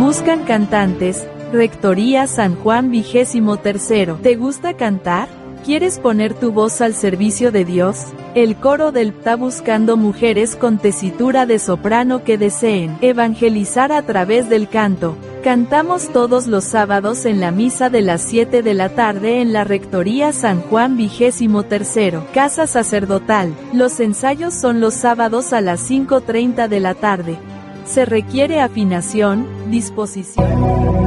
Buscan cantantes. Rectoría San Juan 23. ¿Te gusta cantar? ¿Quieres poner tu voz al servicio de Dios? El coro del PTA buscando mujeres con tesitura de soprano que deseen evangelizar a través del canto. Cantamos todos los sábados en la misa de las 7 de la tarde en la Rectoría San Juan 23, Casa Sacerdotal. Los ensayos son los sábados a las 5:30 de la tarde. Se requiere afinación, disposición.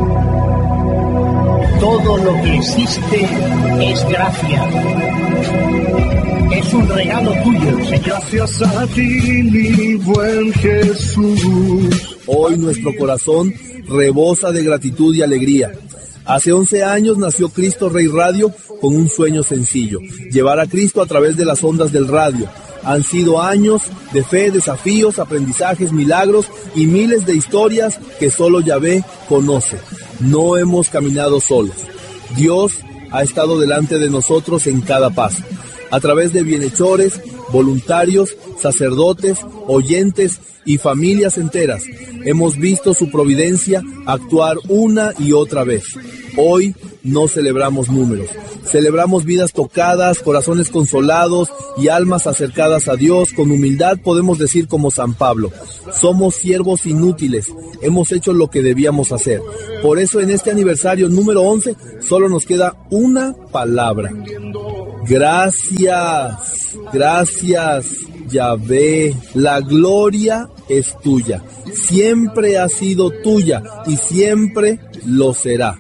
Todo lo que existe es gracia. Es un regalo tuyo, Señor. Gracias a ti, mi buen Jesús. Hoy nuestro corazón rebosa de gratitud y alegría. Hace 11 años nació Cristo Rey Radio con un sueño sencillo: llevar a Cristo a través de las ondas del radio. Han sido años de fe, desafíos, aprendizajes, milagros y miles de historias que solo Yahvé conoce. No hemos caminado solos. Dios ha estado delante de nosotros en cada paso. A través de bienhechores, voluntarios, sacerdotes, oyentes y familias enteras, hemos visto su providencia actuar una y otra vez. Hoy no celebramos números, celebramos vidas tocadas, corazones consolados y almas acercadas a Dios. Con humildad podemos decir como San Pablo: somos siervos inútiles, hemos hecho lo que debíamos hacer. Por eso en este aniversario número 11 solo nos queda una palabra: gracias, gracias Yahvé. La gloria es tuya, siempre ha sido tuya y siempre lo será.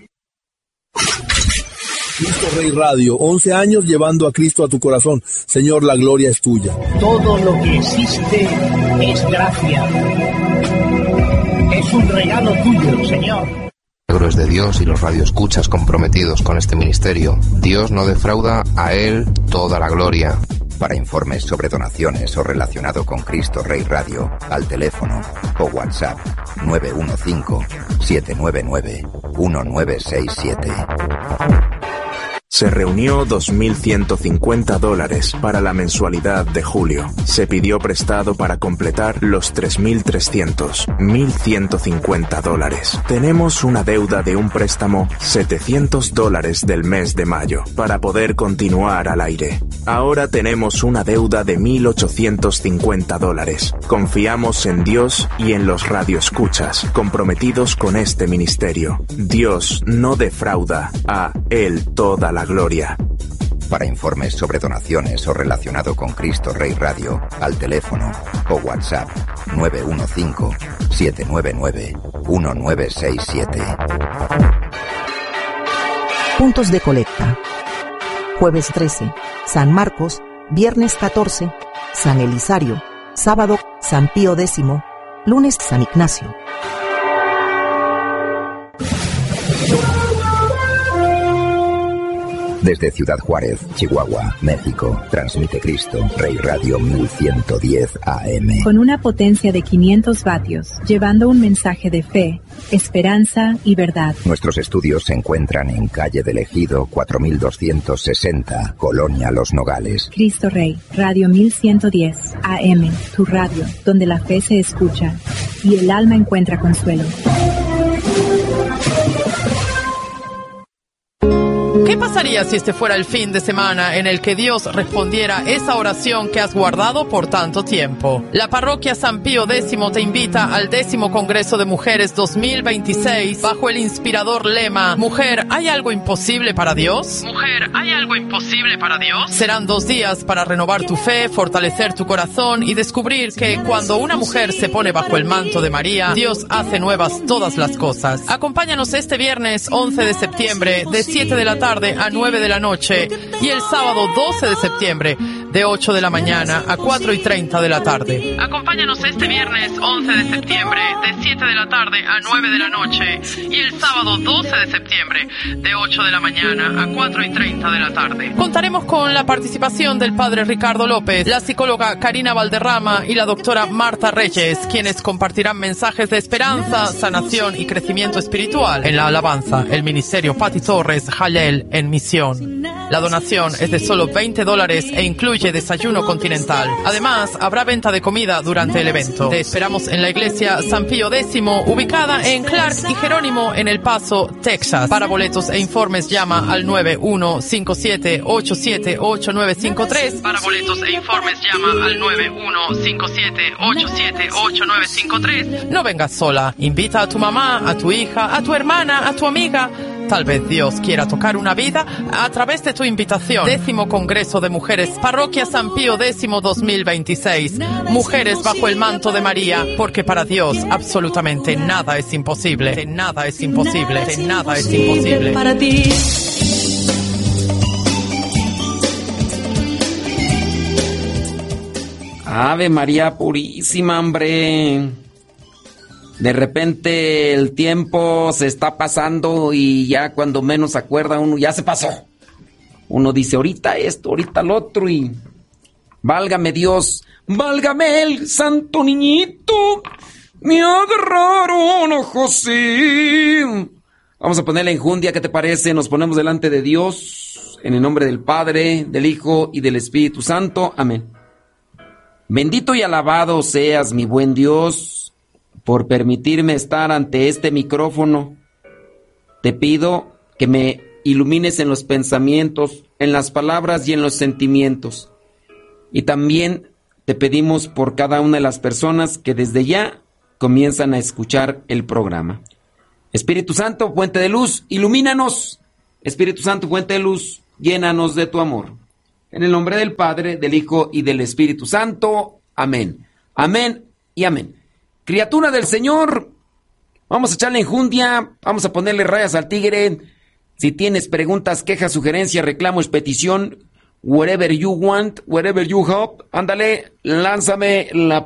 Cristo Rey Radio, 11 años llevando a Cristo a tu corazón. Señor, la gloria es tuya. Todo lo que existe es gracia. Es un regalo tuyo, Señor. Milagros de Dios y los radioescuchas comprometidos con este ministerio. Dios no defrauda, a Él toda la gloria. Para informes sobre donaciones o relacionado con Cristo Rey Radio, al teléfono o WhatsApp 915-799-1967. Se reunió $2.150 para la mensualidad de julio. Se pidió prestado para completar los $3.300, $1.150. Tenemos una deuda de un préstamo $700 del mes de mayo para poder continuar al aire. Ahora tenemos una deuda de $1.850. Confiamos en Dios y en los radioescuchas comprometidos con este ministerio. Dios no defrauda, a Él toda la gloria. Para informes sobre donaciones o relacionado con Cristo Rey Radio, al teléfono o WhatsApp 915-799-1967. Puntos de colecta. Jueves 13, San Marcos. Viernes 14, San Elisario. Sábado, San Pío X. Lunes, San Ignacio. Desde Ciudad Juárez, Chihuahua, México, transmite Cristo Rey Radio 1110 AM. Con una potencia de 500 vatios, llevando un mensaje de fe, esperanza y verdad. Nuestros estudios se encuentran en calle del Ejido 4260, Colonia Los Nogales. Cristo Rey, Radio 1110 AM, tu radio, donde la fe se escucha y el alma encuentra consuelo. ¿Qué pasaría si este fuera el fin de semana en el que Dios respondiera esa oración que has guardado por tanto tiempo? La parroquia San Pío X te invita al 10º Congreso de Mujeres 2026 bajo el inspirador lema «Mujer, ¿hay algo imposible para Dios?». Mujer, ¿hay algo imposible para Dios? Serán 2 días para renovar tu fe, fortalecer tu corazón y descubrir que cuando una mujer se pone bajo el manto de María, Dios hace nuevas todas las cosas. Acompáñanos este viernes 11 de septiembre de 7 de la tarde a 9 de la noche y el sábado 12 de septiembre de 8 de la mañana a 4:30 de la tarde. Acompáñanos este viernes 11 de septiembre de 7 de la tarde a 9 de la noche y el sábado 12 de septiembre de 8 de la mañana a 4:30 de la tarde. Contaremos con la participación del padre Ricardo López, la psicóloga Karina Valderrama y la doctora Marta Reyes, quienes compartirán mensajes de esperanza, sanación y crecimiento espiritual. En la alabanza, el ministerio Pati Torres, Jalel en misión. La donación es de solo $20 e incluye desayuno continental. Además, habrá venta de comida durante el evento. Te esperamos en la iglesia San Pío X, ubicada en Clark y Jerónimo en El Paso, Texas. Para boletos e informes llama al 9157878953. Para boletos e informes llama al 9157878953. No vengas sola. Invita a tu mamá, a tu hija, a tu hermana, a tu amiga. Tal vez Dios quiera tocar una vida a través de tu invitación. 10º Congreso de Mujeres, Parroquia San Pío X 2026. Mujeres bajo el manto de María, porque para Dios absolutamente nada es imposible. Nada es imposible. Nada es imposible. Para ti. Ave María Purísima, hombre. De repente el tiempo se está pasando y ya cuando menos se acuerda uno, ya se pasó. Uno dice, ahorita esto, ahorita lo otro y... Válgame Dios, válgame el santo niñito, me agarraron a José. Vamos a poner la enjundia, ¿qué te parece? Nos ponemos delante de Dios, en el nombre del Padre, del Hijo y del Espíritu Santo. Amén. Bendito y alabado seas, mi buen Dios, por permitirme estar ante este micrófono. Te pido que me ilumines en los pensamientos, en las palabras y en los sentimientos. Y también te pedimos por cada una de las personas que desde ya comienzan a escuchar el programa. Espíritu Santo, fuente de luz, ilumínanos. Espíritu Santo, fuente de luz, llénanos de tu amor. En el nombre del Padre, del Hijo y del Espíritu Santo. Amén. Amén y amén. Criatura del Señor, vamos a echarle enjundia, vamos a ponerle rayas al tigre. Si tienes preguntas, quejas, sugerencias, reclamos, petición, whatever you want, whatever you hope, ándale, lánzame la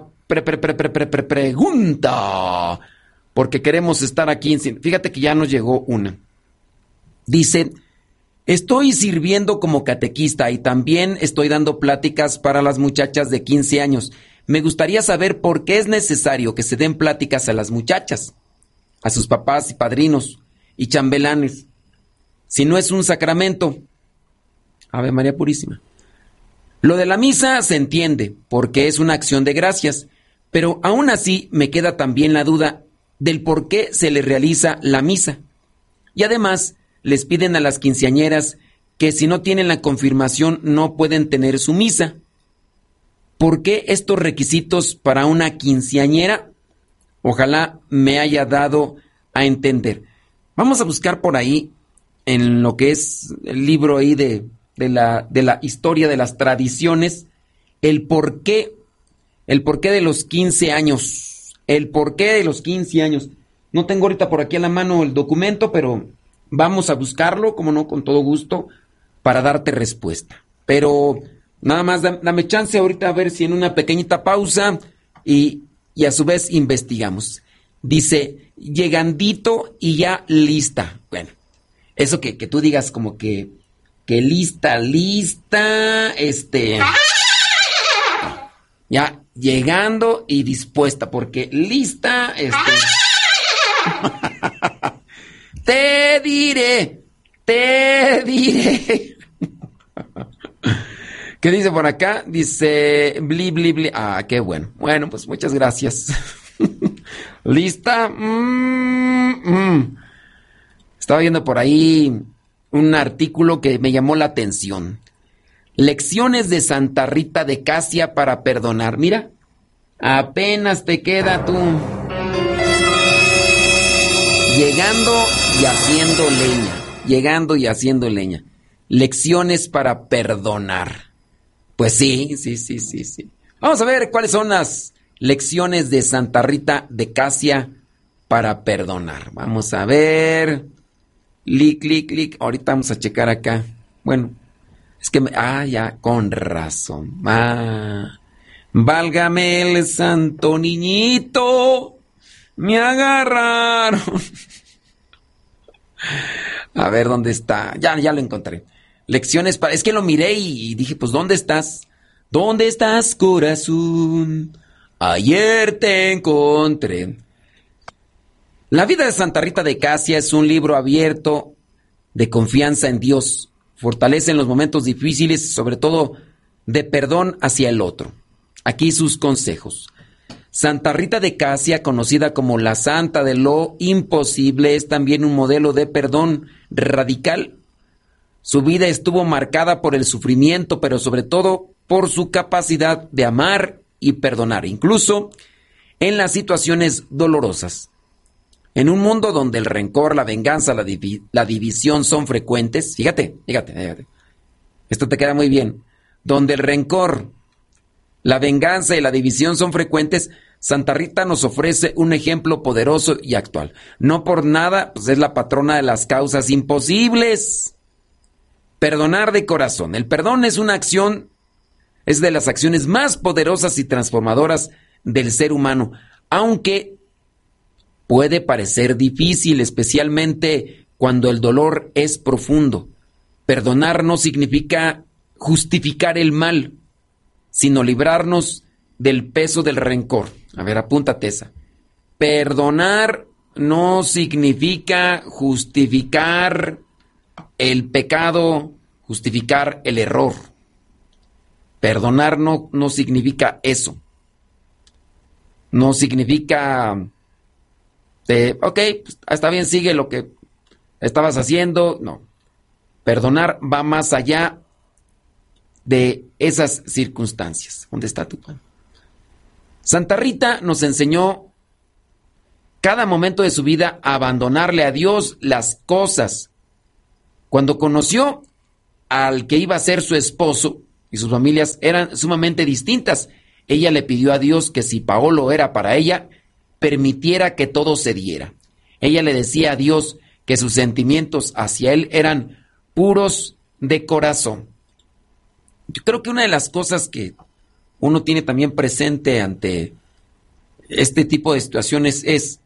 pregunta, porque queremos estar aquí. Fíjate que ya nos llegó una. Dice, estoy sirviendo como catequista y también estoy dando pláticas para las muchachas de 15 años. Me gustaría saber por qué es necesario que se den pláticas a las muchachas, a sus papás y padrinos y chambelanes, si no es un sacramento. Ave María Purísima. Lo de la misa se entiende, porque es una acción de gracias, pero aún así me queda también la duda del por qué se le realiza la misa. Y además les piden a las quinceañeras que si no tienen la confirmación no pueden tener su misa. ¿Por qué estos requisitos para una quinceañera? Ojalá me haya dado a entender. Vamos a buscar por ahí, en lo que es el libro ahí de la historia de las tradiciones, el porqué de los 15 años. El porqué de los 15 años. No tengo ahorita por aquí a la mano el documento, pero vamos a buscarlo, como no, con todo gusto, para darte respuesta. Pero... nada más dame chance ahorita a ver si en una pequeñita pausa y a su vez investigamos. Dice, llegandito y ya lista. Bueno, eso que tú digas como que lista, ya llegando y dispuesta, porque lista, te diré. ¿Qué dice por acá? Dice, bli, bli, bli. Ah, qué bueno. Bueno, pues muchas gracias. ¿Lista? Estaba viendo por ahí un artículo que me llamó la atención. Lecciones de Santa Rita de Casia para perdonar. Mira, apenas te queda tú. Llegando y haciendo leña. Lecciones para perdonar. Pues sí. Vamos a ver cuáles son las lecciones de Santa Rita de Casia para perdonar. Vamos a ver. Clic. Ahorita vamos a checar acá. Bueno, es que... ya, con razón. Válgame el santo niñito. Me agarraron. A ver, ¿dónde está? Ya lo encontré. Lecciones para... Es que lo miré y dije, pues, ¿dónde estás? ¿Dónde estás, corazón? Ayer te encontré. La vida de Santa Rita de Casia es un libro abierto de confianza en Dios, fortalece en los momentos difíciles, sobre todo de perdón hacia el otro. Aquí sus consejos. Santa Rita de Casia, conocida como la Santa de lo Imposible, es también un modelo de perdón radical. Su vida estuvo marcada por el sufrimiento, pero sobre todo por su capacidad de amar y perdonar, incluso en las situaciones dolorosas. En un mundo donde el rencor, la venganza, la división son frecuentes, fíjate, esto te queda muy bien, donde el rencor, la venganza y la división son frecuentes, Santa Rita nos ofrece un ejemplo poderoso y actual. No por nada, pues es la patrona de las causas imposibles. Perdonar de corazón. El perdón es una acción, es de las acciones más poderosas y transformadoras del ser humano, aunque puede parecer difícil, especialmente cuando el dolor es profundo. Perdonar no significa justificar el mal, sino librarnos del peso del rencor. A ver, apúntate esa. Perdonar no significa justificar el pecado, justificar el error. Perdonar no significa eso. No significa, ok, pues, está bien, sigue lo que estabas haciendo. No. Perdonar va más allá de esas circunstancias. ¿Dónde está tu pan? Santa Rita nos enseñó cada momento de su vida a abandonarle a Dios las cosas. Cuando conoció al que iba a ser su esposo y sus familias eran sumamente distintas, ella le pidió a Dios que si Paolo era para ella, permitiera que todo se diera. Ella le decía a Dios que sus sentimientos hacia él eran puros de corazón. Yo creo que una de las cosas que uno tiene también presente ante este tipo de situaciones es,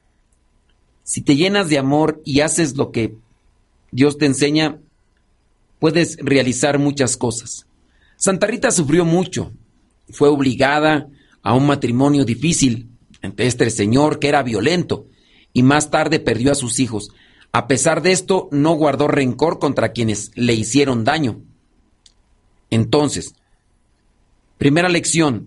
si te llenas de amor y haces lo que Dios te enseña, puedes realizar muchas cosas. Santa Rita sufrió mucho, fue obligada a un matrimonio difícil entre este señor que era violento y más tarde perdió a sus hijos. A pesar de esto, no guardó rencor contra quienes le hicieron daño. Entonces, primera lección,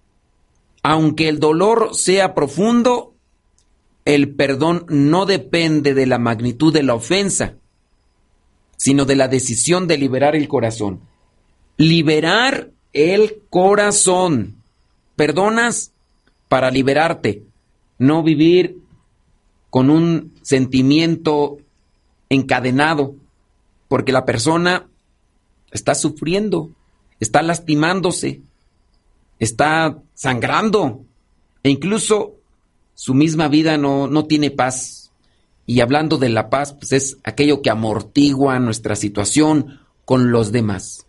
aunque el dolor sea profundo, el perdón no depende de la magnitud de la ofensa, sino de la decisión de liberar el corazón. Liberar el corazón. Perdonas para liberarte, no vivir con un sentimiento encadenado, porque la persona está sufriendo, está lastimándose, está sangrando, e incluso su misma vida no tiene paz. Y hablando de la paz, pues es aquello que amortigua nuestra situación con los demás.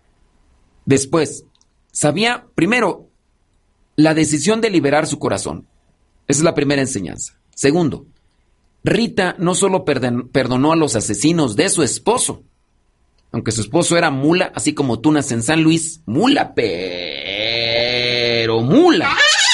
Después, sabía, primero, la decisión de liberar su corazón. Esa es la primera enseñanza. Segundo, Rita no solo perdonó a los asesinos de su esposo, aunque su esposo era mula, así como Tunas en San Luis, mula, pero mula.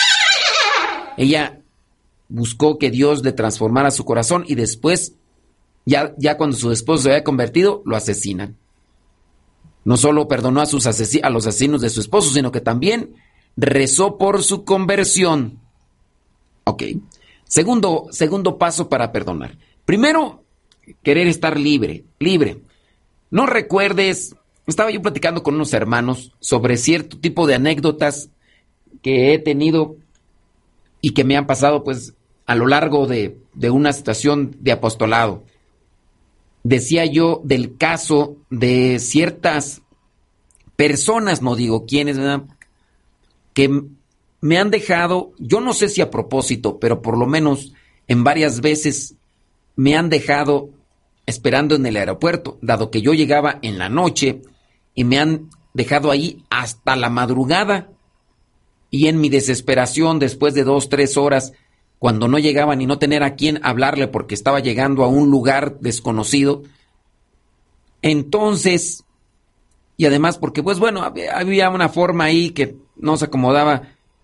Ella buscó que Dios le transformara su corazón y después, ya cuando su esposo se había convertido, lo asesinan. No solo perdonó a los asesinos de su esposo, sino que también rezó por su conversión. Ok. Segundo paso para perdonar. Primero, querer estar libre. No recuerdes, estaba yo platicando con unos hermanos sobre cierto tipo de anécdotas que he tenido y que me han pasado pues a lo largo de una situación de apostolado. Decía yo del caso de ciertas personas, no digo quiénes, ¿verdad?, que me han dejado, yo no sé si a propósito, pero por lo menos en varias veces me han dejado esperando en el aeropuerto, dado que yo llegaba en la noche y me han dejado ahí hasta la madrugada. Y en mi desesperación, después de 2-3 horas, cuando no llegaban y no tener a quién hablarle porque estaba llegando a un lugar desconocido, entonces, y además porque pues bueno, había una forma ahí que no se acomodaba,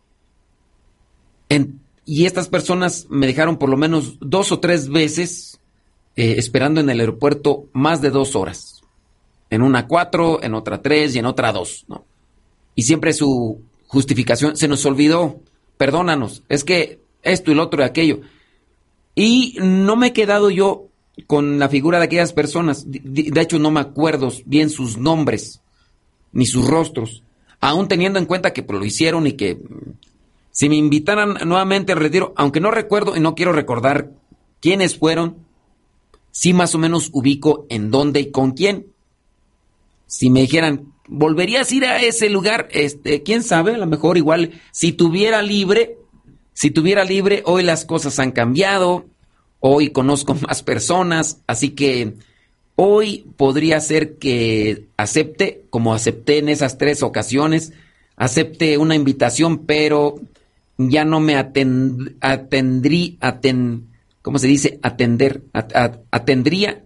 y estas personas me dejaron por lo menos 2 o 3 veces esperando en el aeropuerto más de 2 horas. En una 4, en otra 3 y en otra 2, ¿no? Y siempre su justificación, se nos olvidó, perdónanos, es que esto y lo otro y aquello. Y no me he quedado yo con la figura de aquellas personas. De hecho, no me acuerdo bien sus nombres, ni sus rostros, aún teniendo en cuenta que pues, lo hicieron y que si me invitaran nuevamente al retiro, aunque no recuerdo y no quiero recordar quiénes fueron, sí más o menos ubico en dónde y con quién. Si me dijeran, ¿volverías a ir a ese lugar? Quién sabe, a lo mejor igual, si tuviera libre, hoy las cosas han cambiado, hoy conozco más personas, así que hoy podría ser que acepte, como acepté en esas 3 ocasiones, acepte una invitación, pero ya no me ¿cómo se dice? Atendría,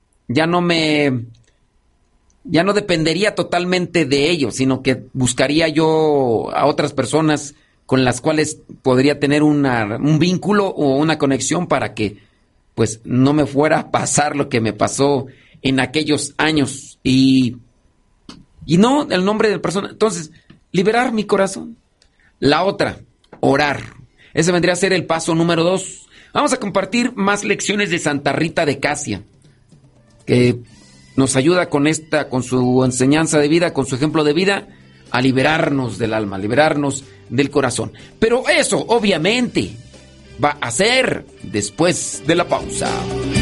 ya no dependería totalmente de ellos, sino que buscaría yo a otras personas con las cuales podría tener un vínculo o una conexión para que pues no me fuera a pasar lo que me pasó en aquellos años. Y no el nombre de la persona. Entonces, liberar mi corazón. La otra, orar. Ese vendría a ser el paso número 2. Vamos a compartir más lecciones de Santa Rita de Casia, que nos ayuda con su enseñanza de vida, con su ejemplo de vida, a liberarnos del alma, a liberarnos del corazón. Pero eso, obviamente, va a ser después de la pausa.